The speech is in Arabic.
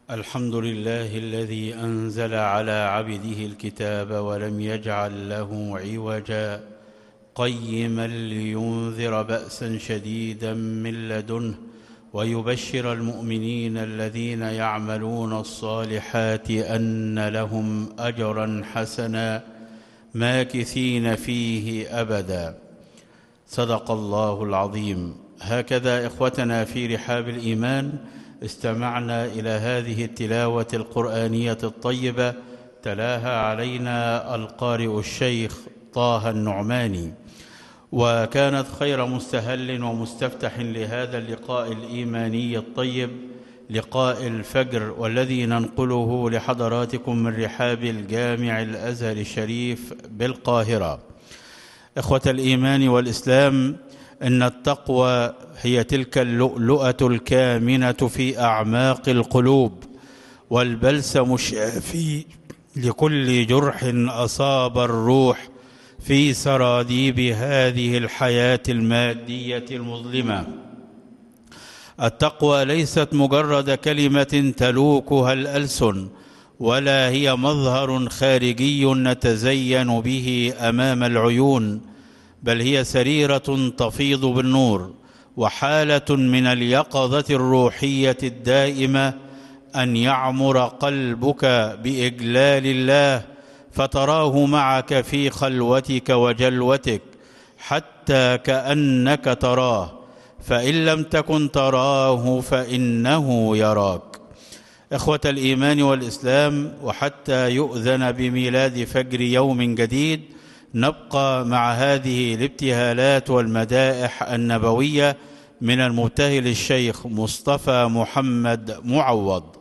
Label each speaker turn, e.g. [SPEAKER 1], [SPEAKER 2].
[SPEAKER 1] الحمد لله الذي أنزل على عبده الكتاب ولم يجعل له عوجا قيما لينذر بأسا شديدا من لدنه ويبشر المؤمنين الذين يعملون الصالحات أن لهم أجرا حسنا ماكثين فيه أبدا. صدق الله العظيم. هكذا إخوتنا في رحاب الإيمان استمعنا إلى هذه التلاوة القرآنية الطيبة تلاها علينا القارئ الشيخ طه النعماني، وكانت خير مستهل ومستفتح لهذا اللقاء الإيماني الطيب، لقاء الفجر، والذي ننقله لحضراتكم من رحاب الجامع الأزهر الشريف بالقاهرة. إخوة الإيمان والإسلام، إن التقوى هي تلك اللؤلؤة الكامنة في أعماق القلوب، والبلسم الشافي لكل جرح أصاب الروح في سراديب هذه الحياة المادية المظلمة. التقوى ليست مجرد كلمة تلوكها الألسن، ولا هي مظهر خارجي نتزين به أمام العيون، بل هي سريرة تفيض بالنور، وحالة من اليقظة الروحية الدائمة، أن يعمر قلبك بإجلال الله فتراه معك في خلوتك وجلوتك حتى كأنك تراه، فإن لم تكن تراه فإنه يراك. إخوة الإيمان والإسلام، وحتى يؤذن بميلاد فجر يوم جديد نبقى مع هذه الابتهالات والمدائح النبوية من المبتهل الشيخ مصطفى محمد معوض.